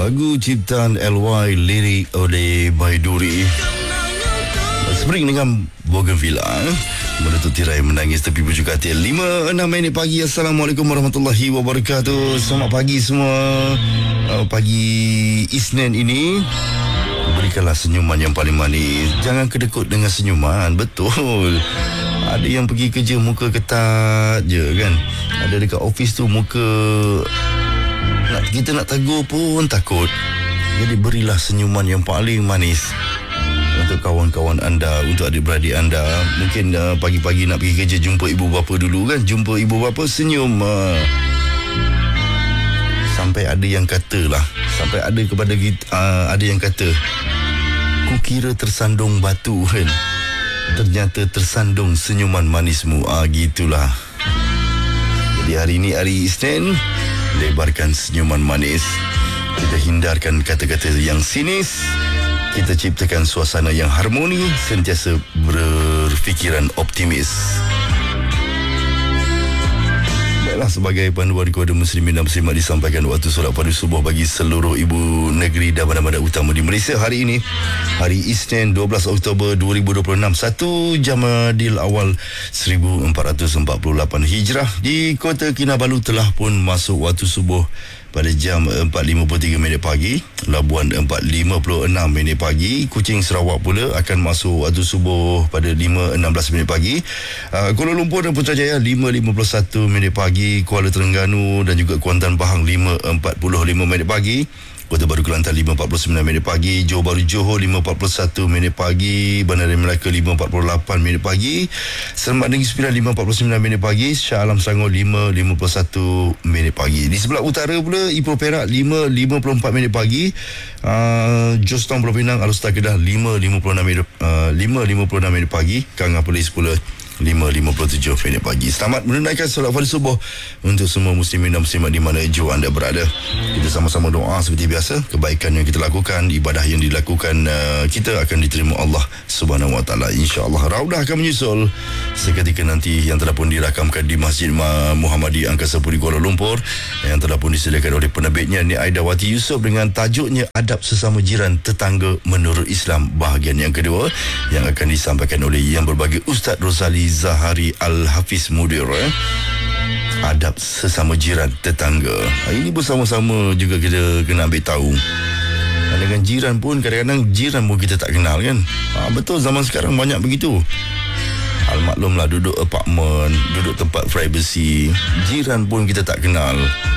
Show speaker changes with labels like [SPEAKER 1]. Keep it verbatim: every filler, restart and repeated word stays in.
[SPEAKER 1] lagu ciptaan L Y, lirik oleh Baiduri. Spring dengan Bougainvillea menutup tirai menangis tepi pucuk katil. Lima enam minit pagi. Assalamualaikum warahmatullahi wabarakatuh. Selamat pagi semua. uh, Pagi Isnin ini, berikanlah senyuman yang paling manis. Jangan kedekut dengan senyuman. Betul, ada yang pergi kerja muka ketat je kan. Ada dekat office tu muka nak, kita nak tegur pun takut. Jadi berilah senyuman yang paling manis untuk kawan-kawan anda, untuk adik-beradik anda. Mungkin uh, pagi-pagi nak pergi kerja, jumpa ibu bapa dulu kan. Jumpa ibu bapa, senyum. uh, Sampai ada yang kata lah, Sampai ada kepada kita, uh, ada yang kata, ku kira tersandung batu kan, ternyata tersandung senyuman manismu. Ah, gitulah. Jadi hari ini hari Isnin, lebarkan senyuman manis. Kita hindarkan kata-kata yang sinis. Kita ciptakan suasana yang harmoni, sentiasa berfikiran optimis. Baiklah, sebagai panduan kepada muslimin dan muslimat, disampaikan waktu solat pada subuh bagi seluruh ibu negeri dan bandar-bandar utama di Malaysia hari ini, hari Isnin dua belas Oktober dua ribu dua puluh enam, satu Jamadil Awal seribu empat ratus empat puluh lapan Hijrah. Di Kota Kinabalu telah pun masuk waktu subuh pada jam empat lima puluh tiga minit pagi. Labuan empat lima puluh enam minit pagi. Kuching Sarawak pula akan masuk waktu subuh pada lima enam belas minit pagi. uh, Kuala Lumpur dan Putrajaya lima lima puluh satu minit pagi. Kuala Terengganu dan juga Kuantan Pahang lima empat puluh lima minit pagi. Kota Baru Kelantan lima empat puluh sembilan minit pagi. Johor Bahru Johor lima empat puluh satu minit pagi. Bandar Melaka lima empat puluh lapan minit pagi. Selamat Negeri Sembilan lima empat puluh sembilan minit pagi. Shah Alam Selangor lima lima puluh satu minit pagi. Di sebelah utara pula, Ipoh Perak lima lima puluh empat minit pagi. uh, Jos Town Pulau Pinang Alustar Kedah lima lima puluh enam minit uh, lima lima puluh enam minit pagi. Kangah Perlis pula lima lima puluh tujuh minit pagi. Selamat menunaikan solat fardu subuh untuk semua muslimin dan muslimat di mana jua anda berada. Kita sama-sama doa seperti biasa. Kebaikan yang kita lakukan, ibadah yang dilakukan uh, kita akan diterima Allah Subhanahu Wa Taala, insya-Allah. Raudah akan menyusul seketika nanti, yang telah pun dirakamkan di Masjid Muhammadi Angkasa Puri Kuala Lumpur, yang telah pun disediakan oleh penerbitnya Nik Aidawati Yusof dengan tajuknya Adab Sesama Jiran Tetangga Menurut Islam, bahagian yang kedua, yang akan disampaikan oleh yang berbahagia Ustaz Rosali Zahari Al-Hafiz Mudir. eh? Adab sesama jiran tetangga. Ini bersama-sama juga kita kena ambil tahu. Dengan jiran pun, kadang-kadang jiran pun kita tak kenal kan. ha, Betul, zaman sekarang banyak begitu. Al maklumlah, duduk apartmen, duduk tempat privacy, jiran pun kita tak kenal.